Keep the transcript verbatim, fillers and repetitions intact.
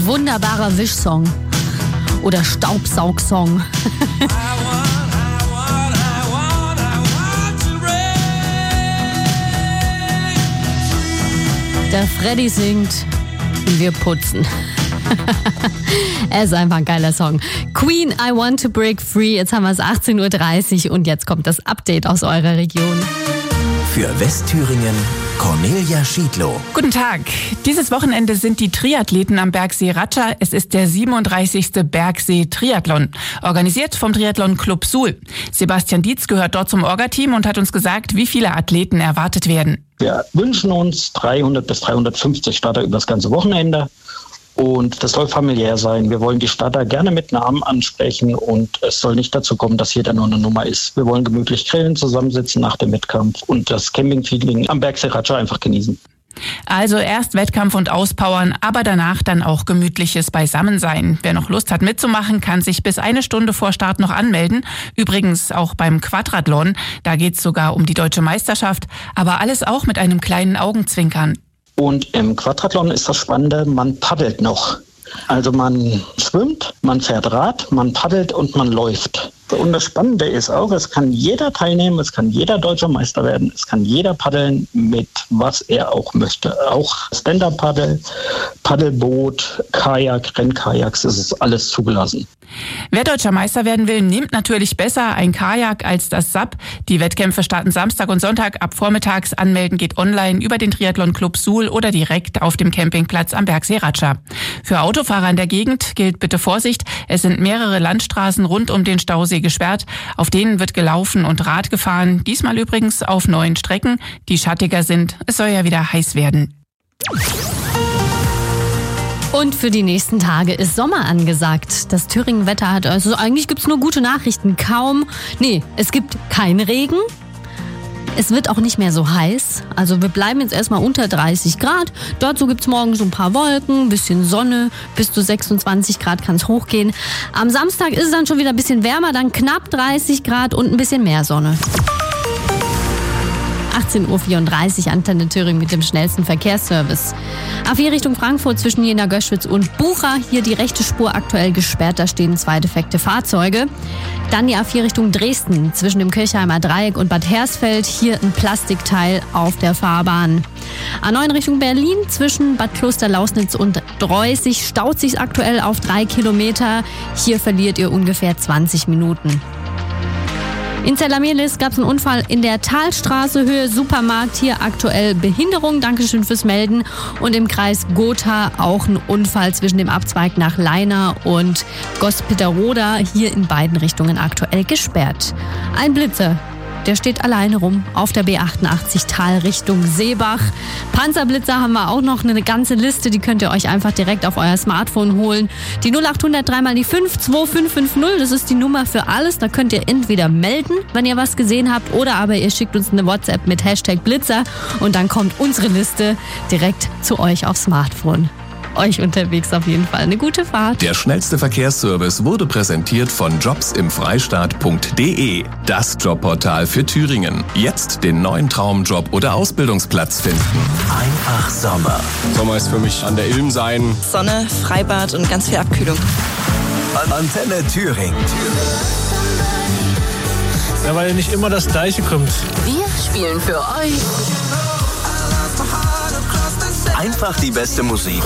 wunderbarer Wischsong oder Staubsaugsong. Der Freddy singt und wir putzen. Er ist einfach ein geiler Song. Queen, I Want to Break Free. Jetzt haben wir es achtzehn Uhr dreißig und jetzt kommt das Update aus eurer Region. Für Westthüringen Cornelia Schiedlow. Guten Tag. Dieses Wochenende sind die Triathleten am Bergsee Ratscha. Es ist der siebenunddreißigste Bergsee-Triathlon, organisiert vom Triathlon-Club Suhl. Sebastian Dietz gehört dort zum Orga-Team und hat uns gesagt, wie viele Athleten erwartet werden. Wir wünschen uns dreihundert bis dreihundertfünfzig Starter über das ganze Wochenende. Und das soll familiär sein. Wir wollen die Starter gerne mit Namen ansprechen und es soll nicht dazu kommen, dass jeder nur eine Nummer ist. Wir wollen gemütlich grillen, zusammensitzen nach dem Wettkampf und das Camping-Feeling am Bergsee Ratscha einfach genießen. Also erst Wettkampf und auspowern, aber danach dann auch gemütliches Beisammensein. Wer noch Lust hat mitzumachen, kann sich bis eine Stunde vor Start noch anmelden. Übrigens auch beim Quadrathlon, da geht's sogar um die deutsche Meisterschaft, aber alles auch mit einem kleinen Augenzwinkern. Und im Quadrathlon ist das Spannende, man paddelt noch. Also man schwimmt, man fährt Rad, man paddelt und man läuft. Und das Spannende ist auch, es kann jeder teilnehmen, es kann jeder deutscher Meister werden, es kann jeder paddeln mit was er auch möchte. Auch Stand-Up-Paddel, Paddelboot, Kajak, Rennkajaks, es ist alles zugelassen. Wer deutscher Meister werden will, nimmt natürlich besser ein Kajak als das S A P. Die Wettkämpfe starten Samstag und Sonntag ab vormittags. Anmelden geht online über den Triathlon-Club Suhl oder direkt auf dem Campingplatz am Bergsee Ratscha. Für Autofahrer in der Gegend gilt bitte Vorsicht. Es sind mehrere Landstraßen rund um den Stausee gesperrt. Auf denen wird gelaufen und Rad gefahren. Diesmal übrigens auf neuen Strecken, die schattiger sind. Es soll ja wieder heiß werden. Und für die nächsten Tage ist Sommer angesagt. Das Thüringen-Wetter hat, also eigentlich gibt's nur gute Nachrichten. Kaum, nee, es gibt keinen Regen. Es wird auch nicht mehr so heiß. Also wir bleiben jetzt erstmal unter dreißig Grad. Dazu gibt's morgen so ein paar Wolken, ein bisschen Sonne. Bis zu sechsundzwanzig Grad kann es hochgehen. Am Samstag ist es dann schon wieder ein bisschen wärmer, dann knapp dreißig Grad und ein bisschen mehr Sonne. achtzehn Uhr vierunddreißig, Antenne Thüringen mit dem schnellsten Verkehrsservice. A vier Richtung Frankfurt zwischen Jena, Göschwitz und Bucha. Hier die rechte Spur aktuell gesperrt, da stehen zwei defekte Fahrzeuge. Dann die A vier Richtung Dresden zwischen dem Kirchheimer Dreieck und Bad Hersfeld. Hier ein Plastikteil auf der Fahrbahn. A neun Richtung Berlin zwischen Bad Klosterlausnitz und Dreußig staut sich aktuell auf drei Kilometer. Hier verliert ihr ungefähr zwanzig Minuten. In Zellamelis gab es einen Unfall in der Talstraße, Höhe Supermarkt, hier aktuell Behinderung, Dankeschön fürs Melden. Und im Kreis Gotha auch ein Unfall zwischen dem Abzweig nach Leina und Gospitteroda, hier in beiden Richtungen aktuell gesperrt. Ein Blitzer, der steht alleine rum auf der B achtundachtzig Tal Richtung Seebach. Panzerblitzer haben wir auch noch eine ganze Liste, die könnt ihr euch einfach direkt auf euer Smartphone holen. Die null acht hundert drei mal die fünf zwei fünf fünf null, das ist die Nummer für alles. Da könnt ihr entweder melden, wenn ihr was gesehen habt, oder aber ihr schickt uns eine WhatsApp mit Hashtag Blitzer und dann kommt unsere Liste direkt zu euch aufs Smartphone. Euch unterwegs auf jeden Fall eine gute Fahrt. Der schnellste Verkehrsservice wurde präsentiert von jobs im freistaat punkt de, das Jobportal für Thüringen. Jetzt den neuen Traumjob oder Ausbildungsplatz finden. Einfach Sommer. Sommer ist für mich an der Ilm sein. Sonne, Freibad und ganz viel Abkühlung. Antenne Thüringen. Ja, weil nicht immer das Gleiche kommt. Wir spielen für euch Einfach die beste Musik